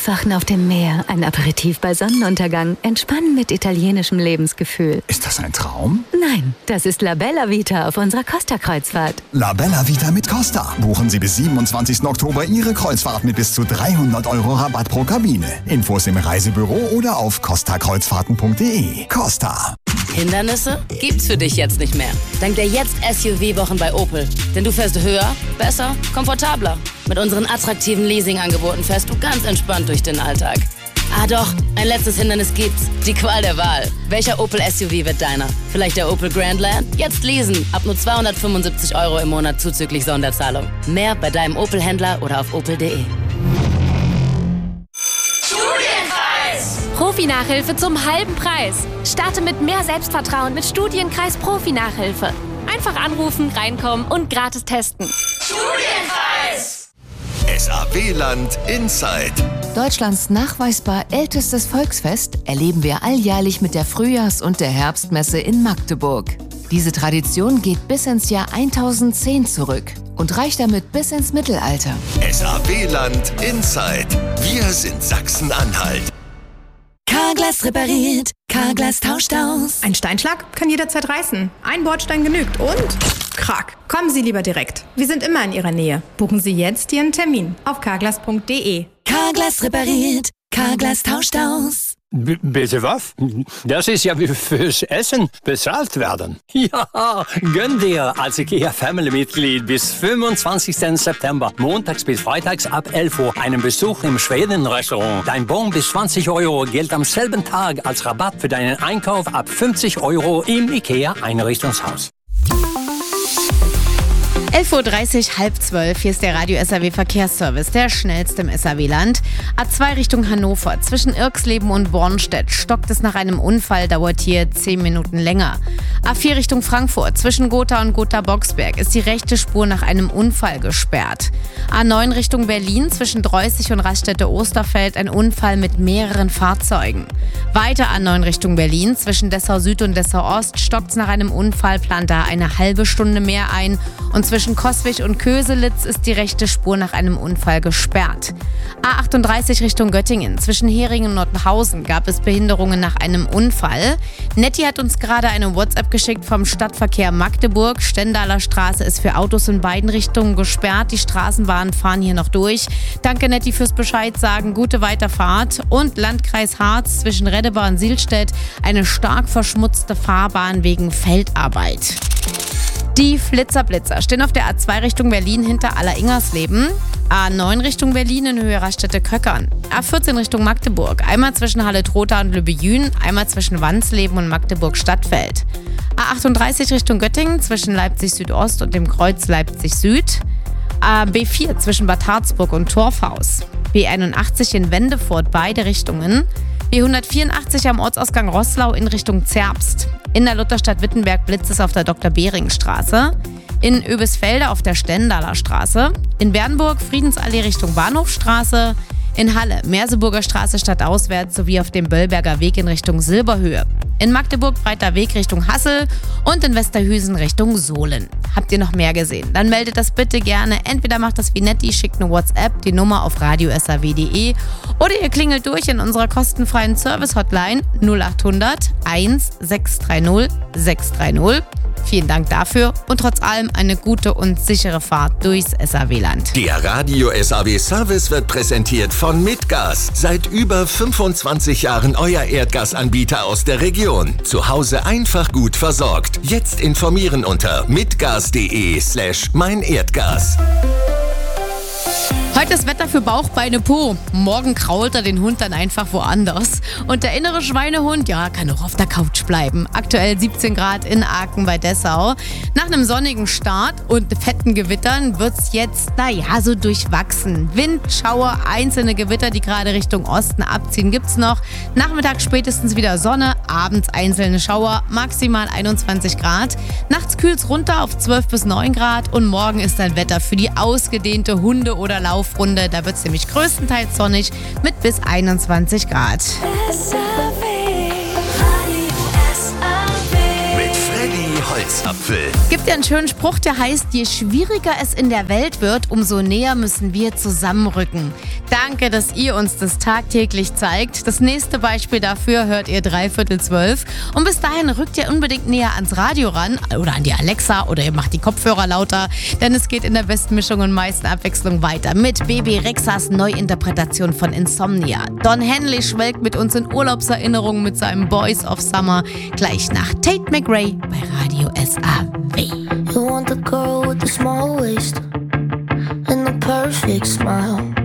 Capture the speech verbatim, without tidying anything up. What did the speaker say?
Aufwachen auf dem Meer, ein Aperitif bei Sonnenuntergang, Entspannen mit italienischem Lebensgefühl. Ist das ein Traum? Nein, das ist La Bella Vita auf unserer Costa-Kreuzfahrt. La Bella Vita mit Costa. Buchen Sie bis siebenundzwanzigsten Oktober Ihre Kreuzfahrt mit bis zu dreihundert Euro Rabatt pro Kabine. Infos im Reisebüro oder auf costa kreuzfahrten punkt de. Costa. Hindernisse gibt's für dich jetzt nicht mehr. Dank der Jetzt-S U V-Wochen bei Opel. Denn du fährst höher, besser, komfortabler. Mit unseren attraktiven Leasing-Angeboten fährst du ganz entspannt durch den Alltag. Ah doch, ein letztes Hindernis gibt's. Die Qual der Wahl. Welcher Opel S U V wird deiner? Vielleicht der Opel Grandland? Jetzt leasen. Ab nur zweihundertfünfundsiebzig Euro im Monat zuzüglich Sonderzahlung. Mehr bei deinem Opel-Händler oder auf opel punkt de. Profi-Nachhilfe zum halben Preis. Starte mit mehr Selbstvertrauen mit Studienkreis Profi-Nachhilfe. Einfach anrufen, reinkommen und gratis testen. Studienkreis! S A W-Land Inside. Deutschlands nachweisbar ältestes Volksfest erleben wir alljährlich mit der Frühjahrs- und der Herbstmesse in Magdeburg. Diese Tradition geht bis ins Jahr tausendzehn zurück und reicht damit bis ins Mittelalter. S A W-Land Inside. Wir sind Sachsen-Anhalt. Carglass repariert, Carglass tauscht aus. Ein Steinschlag kann jederzeit reißen. Ein Bordstein genügt und krack. Kommen Sie lieber direkt. Wir sind immer in Ihrer Nähe. Buchen Sie jetzt Ihren Termin auf carglass punkt de. Carglass repariert, Carglass tauscht aus. B- bitte was? Das ist ja wie fürs Essen bezahlt werden. Ja, gönn dir als IKEA Family-Mitglied bis fünfundzwanzigsten September, montags bis freitags ab elf Uhr, einen Besuch im Schweden-Restaurant. Dein Bon bis zwanzig Euro gilt am selben Tag als Rabatt für deinen Einkauf ab fünfzig Euro im IKEA-Einrichtungshaus. elf Uhr dreißig, halb zwölf. Hier ist der Radio S A W Verkehrsservice, der schnellste im S A W-Land. A zwei Richtung Hannover. Zwischen Irxleben und Bornstedt stockt es nach einem Unfall, dauert hier zehn Minuten länger. A vier Richtung Frankfurt. Zwischen Gotha und Gotha-Boxberg ist die rechte Spur nach einem Unfall gesperrt. A neun Richtung Berlin. Zwischen Dreußig und Raststätte-Osterfeld ein Unfall mit mehreren Fahrzeugen. Weiter A neun Richtung Berlin. Zwischen Dessau Süd und Dessau Ost stockt es nach einem Unfall, plant da eine halbe Stunde mehr ein. Und zwischen Coswig und Köselitz ist die rechte Spur nach einem Unfall gesperrt. A achtunddreißig Richtung Göttingen. Zwischen Heringen und Nordhausen gab es Behinderungen nach einem Unfall. Netti hat uns gerade eine WhatsApp geschickt vom Stadtverkehr Magdeburg. Stendaler Straße ist für Autos in beiden Richtungen gesperrt. Die Straßenbahnen fahren hier noch durch. Danke Netti fürs Bescheid sagen. Gute Weiterfahrt. Und Landkreis Harz zwischen Reddebar und Silstedt eine stark verschmutzte Fahrbahn wegen Feldarbeit. Die Flitzerblitzer stehen auf der A zwei Richtung Berlin hinter Aller-Ingersleben, A neun Richtung Berlin in Höhe Raststätte-Köckern, A vierzehn Richtung Magdeburg, einmal zwischen Halle-Trotha und Lübbe-Jühn, einmal zwischen Wansleben und Magdeburg-Stadtfeld, A achtunddreißig Richtung Göttingen zwischen Leipzig-Südost und dem Kreuz Leipzig-Süd, A B vier zwischen Bad Harzburg und Torfhaus, B einundachtzig in Wendefurt beide Richtungen, B hundertvierundachtzig am Ortsausgang Roßlau in Richtung Zerbst. In der Lutherstadt Wittenberg blitzt es auf der Doktor-Behring-Straße. In Oebisfelde auf der Stendaler Straße. In Bernburg Friedensallee Richtung Bahnhofstraße. In Halle Merseburger Straße stadtauswärts sowie auf dem Böllberger Weg in Richtung Silberhöhe. In Magdeburg Breiter Weg Richtung Hassel und in Westerhüsen Richtung Sohlen. Habt ihr noch mehr gesehen? Dann meldet das bitte gerne. Entweder macht das wie Netti, schickt eine WhatsApp, die Nummer auf radio s a w punkt de oder ihr klingelt durch in unserer kostenfreien Service-Hotline null achthundert eins sechs drei null sechs drei null. Vielen Dank dafür und trotz allem eine gute und sichere Fahrt durchs S A W-Land. Der Radio S A W-Service wird präsentiert von Mitgas. Seit über fünfundzwanzig Jahren euer Erdgasanbieter aus der Region. Zu Hause einfach gut versorgt. Jetzt informieren unter mitgas.de slash mein Erdgas. Heute ist Wetter für Bauch, Beine, Po. Morgen krault er den Hund dann einfach woanders. Und der innere Schweinehund, ja, kann auch auf der Couch bleiben. Aktuell siebzehn Grad in Aachen bei Dessau. Nach einem sonnigen Start und fetten Gewittern wird's jetzt, naja, so durchwachsen. Wind, Schauer, einzelne Gewitter, die gerade Richtung Osten abziehen, gibt's noch. Nachmittags spätestens wieder Sonne, abends einzelne Schauer, maximal einundzwanzig Grad. Nachts kühlt's runter auf zwölf bis neun Grad und morgen ist dann Wetter für die ausgedehnte Hunde- oder Lauf Runde. Da wird es nämlich größtenteils sonnig mit bis einundzwanzig Grad. Mit Freddy Holzapfel. Gibt ja einen schönen Spruch, der heißt, je schwieriger es in der Welt wird, umso näher müssen wir zusammenrücken. Danke, dass ihr uns das tagtäglich zeigt. Das nächste Beispiel dafür hört ihr dreiviertel zwölf. Und bis dahin rückt ihr unbedingt näher ans Radio ran oder an die Alexa oder ihr macht die Kopfhörer lauter, denn es geht in der besten Mischung und meisten Abwechslung weiter mit Bebe Rexhas Neuinterpretation von Insomnia. Don Henley schwelgt mit uns in Urlaubserinnerungen mit seinem Boys of Summer gleich nach Tate McRae bei Radio S A W. You want the girl with the small waist and the perfect smile.